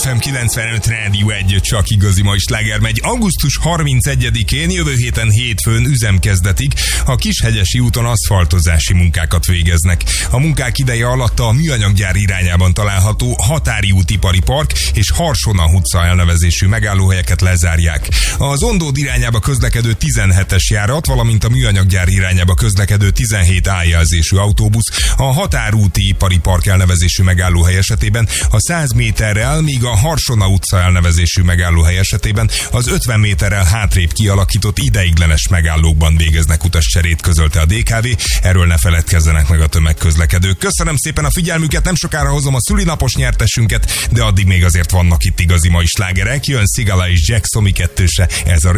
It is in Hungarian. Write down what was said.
FM 95 Rádió 1, csak igazi mai sláger megy. Augusztus 31-én, jövő héten hétfőn üzemkezdetig a Kishegyesi úton aszfaltozási munkákat végeznek. A munkák ideje alatt a műanyaggyár irányában található Határi út ipari park és Harsona utca elnevezésű megállóhelyeket lezárják. Az Ondód irányába közlekedő 17-es járat, valamint a műanyaggyár irányába közlekedő 17 A-jelzésű autóbusz a Határúti ipari park elnevezésű megállóhely esetében a 100 méterrel, míg a Harsona utca elnevezésű megállóhely esetében az 50 méterrel hátrébb kialakított ideiglenes megállókban végeznek utascserét, közölte a DKV. Erről ne feledkezzenek meg a tömegközlekedők. Köszönöm szépen a figyelmüket, nem sokára hozom a szülinapos nyertesünket, de addig még azért vannak itt igazi mai slágerek. Jön Szigala és Jack Somi kettőse, ez a